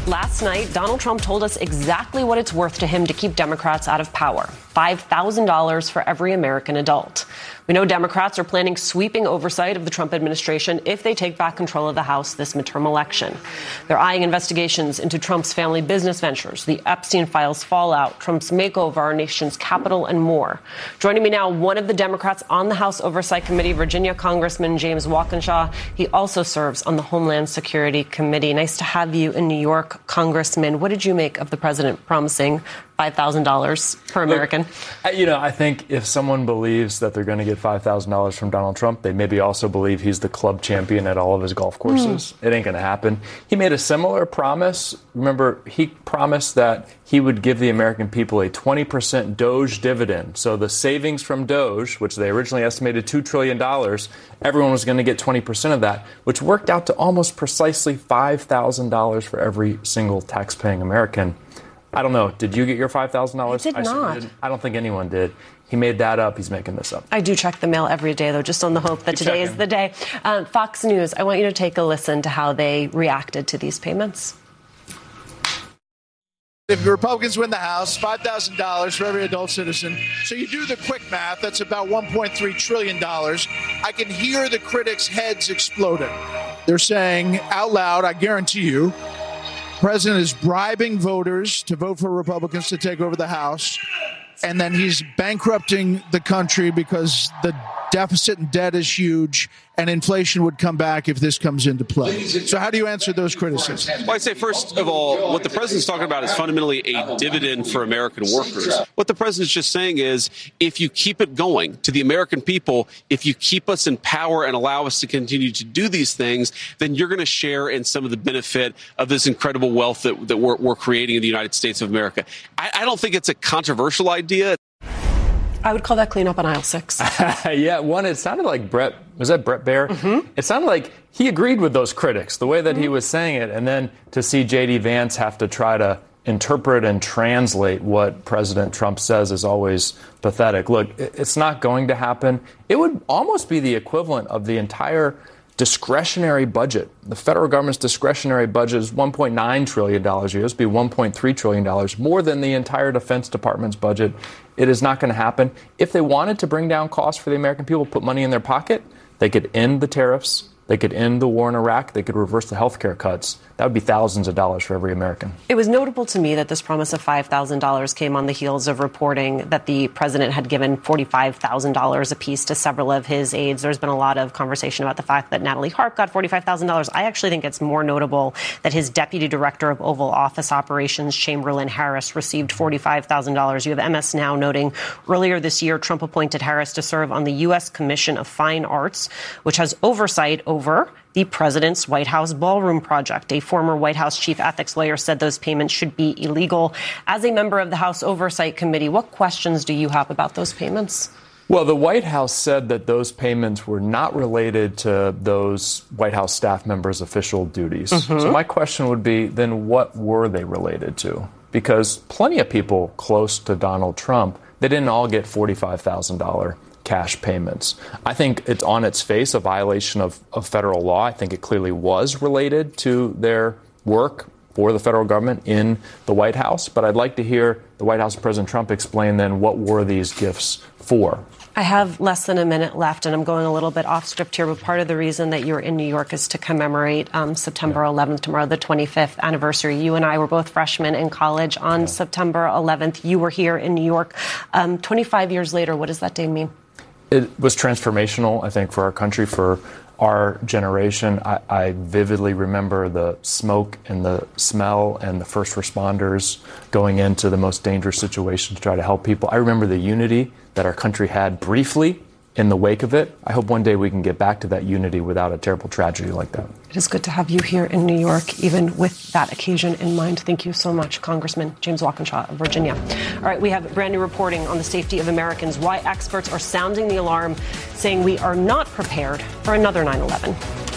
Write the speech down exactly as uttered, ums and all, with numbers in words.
Last night, Donald Trump told us exactly what it's worth to him to keep Democrats out of power. five thousand dollars for every American adult. We know Democrats are planning sweeping oversight of the Trump administration if they take back control of the House this midterm election. They're eyeing investigations into Trump's family business ventures, the Epstein files fallout, Trump's makeover, our nation's capital, and more. Joining me now, one of the Democrats on the House Oversight Committee, Virginia Congressman James Walkinshaw. He also serves on the Homeland Security Committee. Nice to have you in New York, Congressman. What did you make of the president promising five thousand dollars per American? Look, you know, I think if someone believes that they're going to get five thousand dollars from Donald Trump, they maybe also believe he's the club champion at all of his golf courses. Mm. It ain't going to happen. He made a similar promise. Remember, he promised that he would give the American people a twenty percent Doge dividend. So the savings from Doge, which they originally estimated two trillion dollars, everyone was going to get twenty percent of that, which worked out to almost precisely five thousand dollars for every single taxpaying American. I don't know. Did you get your five thousand dollars? I did not. Didn't. I don't think anyone did. He made that up. He's making this up. I do check the mail every day, though, just on the hope that Keep today checking. is the day. Um, Fox News, I want you to take a listen to how they reacted to these payments. If the Republicans win the House, five thousand dollars for every adult citizen. So you do the quick math, that's about one point three trillion dollars. I can hear the critics' heads exploding. They're saying out loud, I guarantee you, the president is bribing voters to vote for Republicans to take over the House, and then he's bankrupting the country because the deficit and debt is huge, and inflation would come back if this comes into play. So how do you answer those criticisms? Well, I'd say, first of all, what the president's talking about is fundamentally a dividend for American workers. What the president's just saying is, if you keep it going to the American people, if you keep us in power and allow us to continue to do these things, then you're going to share in some of the benefit of this incredible wealth that, that we're, we're creating in the United States of America. I, I don't think it's a controversial idea. I would call that cleanup on aisle six. Yeah, one, it sounded like Brett, was that Brett Baer? Mm-hmm. It sounded like he agreed with those critics, the way that mm-hmm. he was saying it. And then to see J D Vance have to try to interpret and translate what President Trump says is always pathetic. Look, it's not going to happen. It would almost be the equivalent of the entire discretionary budget. The federal government's discretionary budget is one point nine trillion dollars a year. It's be one point three trillion dollars, more than the entire Defense Department's budget. It is not going to happen. If they wanted to bring down costs for the American people, put money in their pocket, they could end the tariffs. They could end the war in Iraq. They could reverse the health care cuts. That would be thousands of dollars for every American. It was notable to me that this promise of five thousand dollars came on the heels of reporting that the president had given forty-five thousand dollars apiece to several of his aides. There's been a lot of conversation about the fact that Natalie Harp got forty-five thousand dollars. I actually think it's more notable that his deputy director of Oval Office Operations, Chamberlain Harris, received forty-five thousand dollars. You have M S Now noting earlier this year, Trump appointed Harris to serve on the U S Commission of Fine Arts, which has oversight over the president's White House ballroom project. A former White House chief ethics lawyer said those payments should be illegal. As a member of the House Oversight Committee, what questions do you have about those payments? Well, the White House said that those payments were not related to those White House staff members' official duties. Mm-hmm. So my question would be, then what were they related to? Because plenty of people close to Donald Trump, they didn't all get forty-five thousand dollars cash payments. I think it's on its face a violation of, of federal law. I think it clearly was related to their work for the federal government in the White House. But I'd like to hear the White House and President Trump explain then what were these gifts for. I have less than a minute left, and I'm going a little bit off script here, but part of the reason that you're in New York is to commemorate um, September eleventh, tomorrow, the twenty-fifth anniversary. You and I were both freshmen in college on yeah. September eleventh. You were here in New York. Um, twenty-five years later, what does that day mean? It was transformational, I think, for our country, for our generation. I, I vividly remember the smoke and the smell and the first responders going into the most dangerous situations to try to help people. I remember the unity that our country had briefly in the wake of it. I hope one day we can get back to that unity without a terrible tragedy like that. It is good to have you here in New York, even with that occasion in mind. Thank you so much, Congressman James Walkinshaw of Virginia. All right, we have brand new reporting on the safety of Americans, why experts are sounding the alarm, saying we are not prepared for another nine eleven.